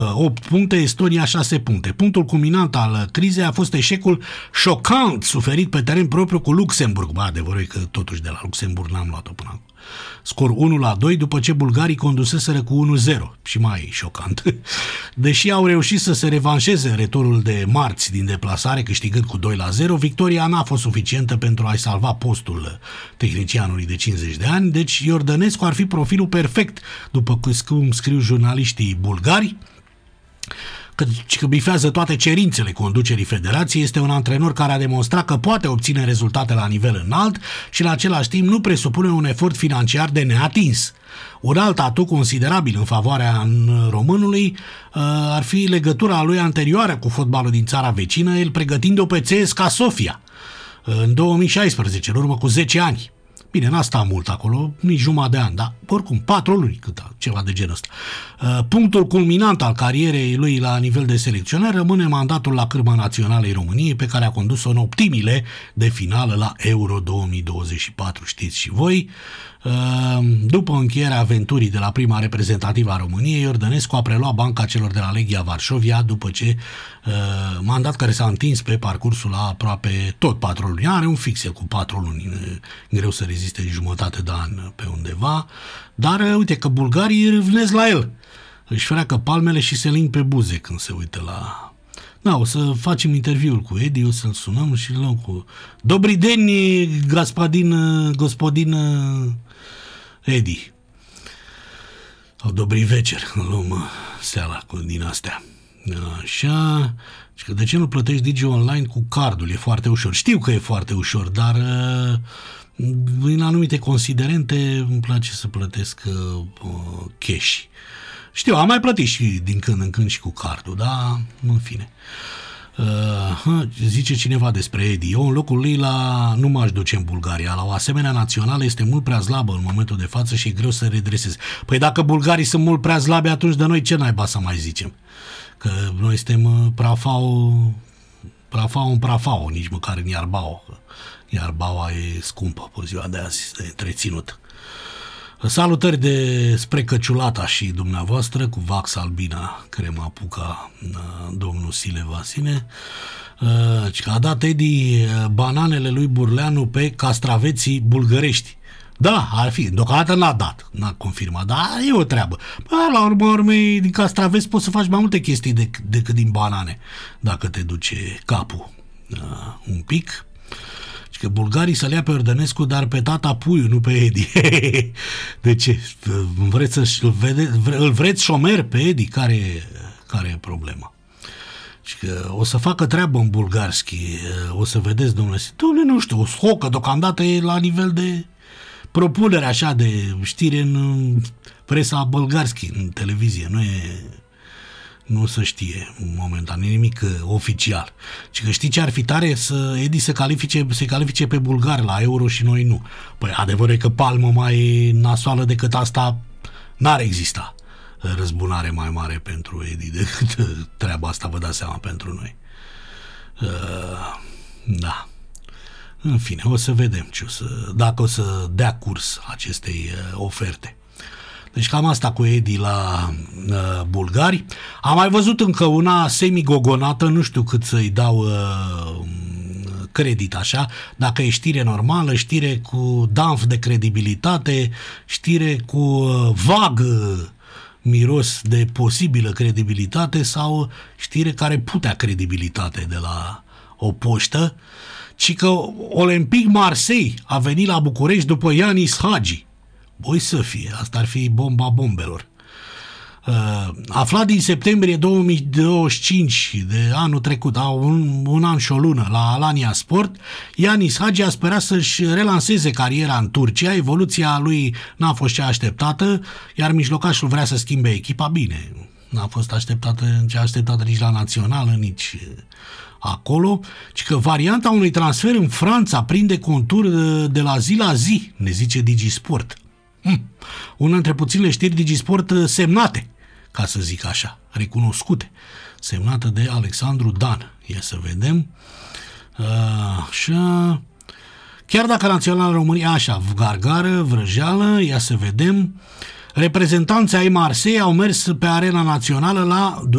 8 puncte, Estonia 6 puncte. Punctul culminant al crizei a fost eșecul șocant suferit pe teren propriu cu Luxemburg. Bă, adevărul e că totuși de la Luxemburg n-am luat-o până acum. Scor 1-2 după ce bulgarii conduseseră cu 1-0. Și mai șocant. Deși au reușit să se revanșeze în returul de marți din deplasare, câștigând cu 2-0, victoria n-a fost suficientă pentru a-i salva postul tehnicianului de 50 de ani, deci Iordănescu ar fi profilul perfect, după cum scriu jurnaliștii bulgari, că bifează toate cerințele conducerii federației, este un antrenor care a demonstrat că poate obține rezultate la nivel înalt și în același timp nu presupune un efort financiar de neatins. Un alt atu considerabil în favoarea românului ar fi legătura lui anterioară cu fotbalul din țara vecină, el pregătind-o pe CSKA Sofia în 2016, în urmă cu 10 ani. Bine, n-a stat mult acolo, nici jumătate de an, dar oricum 4 luni, ceva de genul ăsta. Punctul culminant al carierei lui la nivel de selecționer rămâne mandatul la cârma naționalei României, pe care a condus-o în optimile de finală la Euro 2024, știți și voi. După încheierea aventurii de la prima reprezentativă a României, Iordănescu a preluat banca celor de la Legia Varșovia după ce mandat care s-a întins pe parcursul la aproape tot 4 luni. Are un fix cu 4 luni, greu să reziste jumătate de an pe undeva, dar uite că bulgarii râvnesc la el. Își freacă palmele și se ling pe buze când se uită la... Da, o să facem interviul cu Edi, o să-l sunăm și îl luăm cu... Dobri deni, gospodin Edi. Sau dobri vecer, îl luăm seara din astea. Așa... Și că de ce nu plătești Digi Online cu cardul? E foarte ușor. Știu că e foarte ușor, dar în anumite considerente îmi place să plătesc cash. Știu, am mai plătit și din când în când și cu cardul, dar în fine. Zice cineva despre Edi. Eu în locul lui nu m-aș duce în Bulgaria. La o asemenea națională este mult prea slabă în momentul de față și e greu să redreseze. Păi dacă bulgarii sunt mult prea slabi, atunci de noi ce naiba să mai zicem? Că noi suntem prafau în prafau, nici măcar în Iarbao. Iarbaua e scumpă pe ziua de azi, de întreținut. Salutări spre Căciulata și dumneavoastră cu Vax Albina, crema apuca domnul Sile Vasile. Că a dat Edi bananele lui Burleanu pe castraveții bulgărești. Da, ar fi. Deocamdată n-a dat, n-a confirmat, dar e o treabă. La urmă urmei, din castraveți poți să faci mai multe chestii decât din banane, dacă te duce capul un pic. Că bulgarii să-l ia pe Iordănescu, dar pe tata Puiu, nu pe Edi. De ce? Îl vreți șomer pe Edi? Care e problema? Și că o să facă treabă în bulgarski. O să vedeți, domnule, nu știu, o scocă, deocamdată e la nivel de propunere așa de știre în presa bulgarski, în televizie. Nu se știe momentan, e nimic oficial. Și că știi ce ar fi tare? Să Edi se califice pe bulgari la Euro și noi nu. Păi adevărul e că palmă mai nasoală decât asta n-ar exista răzbunare mai mare pentru Edi decât treaba asta, vă dați seama, pentru noi. Da. În fine, o să vedem dacă o să dea curs acestei oferte. Deci cam asta cu Edi la bulgari. Am mai văzut încă una semi-gogonată, nu știu cât să-i dau credit așa, dacă e știre normală, știre cu danf de credibilitate, știre cu vag miros de posibilă credibilitate sau știre care putea credibilitate de la o poștă, ci că Olympique Marseille a venit la București după Ianis Hagi. Băi să fie, asta ar fi bomba bombelor. Aflat din septembrie 2025 de anul trecut, un an și o lună, la Alanya Sport, Ianis Hagi a sperat să-și relanseze cariera în Turcia, evoluția lui n-a fost cea așteptată, iar mijlocașul vrea să schimbe echipa. Bine, n-a fost așteptată nici la națională, nici acolo, ci că varianta unui transfer în Franța prinde contur de la zi la zi, ne zice Digisport. Una dintre puținele știri Digisport semnate, ca să zic așa, recunoscute, semnată de Alexandru Dan. Ia să vedem. Așa. Chiar dacă Naționala României, așa, gargară, vrăjeală, ia să vedem. Reprezentanții ai Marseille au mers pe arena națională la